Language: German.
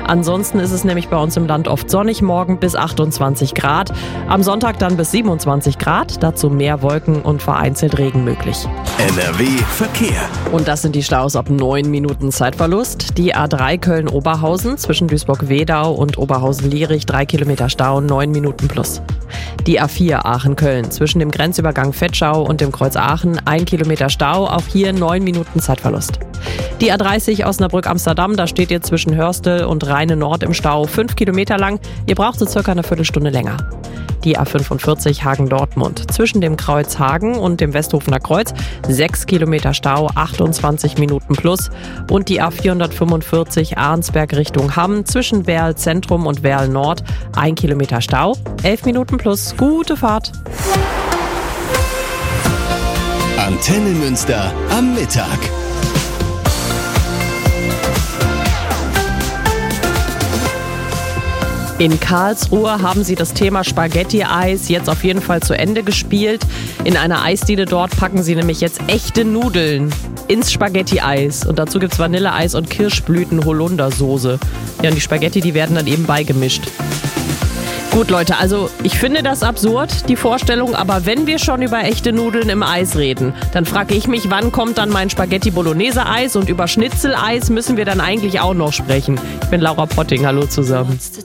Ansonsten ist es nämlich bei uns im Land oft sonnig, morgen bis 28 Grad. Am Sonntag dann bis 27 Grad, dazu mehr Wolken und vereinzelt Regen möglich. NRW Verkehr. Und das sind die Staus ab 9 Minuten Zeitverlust. Die A3 Köln-Oberhausen zwischen Duisburg-Wedau und Oberhausen-Lierich 3 Kilometer Stau, 9 Minuten plus. Die A4 Aachen-Köln zwischen dem Grenzübergang Vetschau und dem Kreuz Aachen 1 Kilometer Stau, auch hier 9 Minuten Zeitverlust. Die A30 Osnabrück-Amsterdam, da steht ihr zwischen Hörstel und Rheine Nord im Stau 5 Kilometer lang. Ihr braucht so circa eine Viertelstunde länger. Die A45 Hagen-Dortmund zwischen dem Kreuz Hagen und dem Westhofener Kreuz 6 Kilometer Stau, 28 Minuten plus. Und die A445 Arnsberg Richtung Hamm zwischen Werl Zentrum und Werl Nord 1 Kilometer Stau, 11 Minuten plus. Gute Fahrt. Antenne Münster am Mittag. In Karlsruhe haben sie das Thema Spaghetti-Eis jetzt auf jeden Fall zu Ende gespielt. In einer Eisdiele dort packen sie nämlich jetzt echte Nudeln ins Spaghetti-Eis. Und dazu gibt's Vanilleeis und Kirschblüten-Holundersoße. Ja, und die Spaghetti, die werden dann eben beigemischt. Gut, Leute, also ich finde das absurd, die Vorstellung, aber wenn wir schon über echte Nudeln im Eis reden, dann frage ich mich, wann kommt dann mein Spaghetti-Bolognese-Eis und über Schnitzeleis müssen wir dann eigentlich auch noch sprechen. Ich bin Laura Potting, hallo zusammen.